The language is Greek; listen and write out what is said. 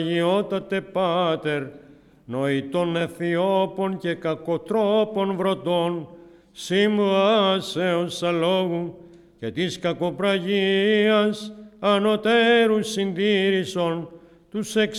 Αγιότατε Πάτερ, νοητών Αιθιώπων και κακοτρόπων βρωτών, συμβάσεως αλόγου και της κακοπραγίας ανωτέρου συντήρησον τους